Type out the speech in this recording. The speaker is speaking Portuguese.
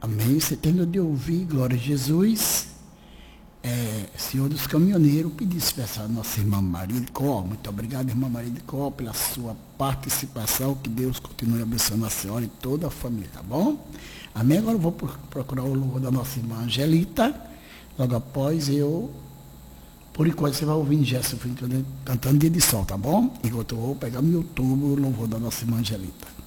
Amém. Você terminou de ouvir, glória a Jesus. Senhor dos caminhoneiros, pedir especial à nossa irmã Maria de Có. Muito obrigado, irmã Maria de Có, pela sua participação. Que Deus continue abençoando a senhora e toda a família, tá bom? Amém. Agora eu vou procurar o louvor da nossa irmã Angelita. Logo após por enquanto você vai ouvir Gerson cantando Dia de Sol, tá bom? Enquanto eu vou pegar no YouTube o louvor da nossa irmã Angelita.